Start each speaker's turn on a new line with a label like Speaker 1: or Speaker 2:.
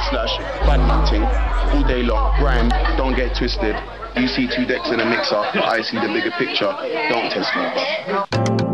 Speaker 1: slash badman ting all day long. Grind, don't get twisted. You see two decks in a mixer, I see the bigger picture. Don't test me.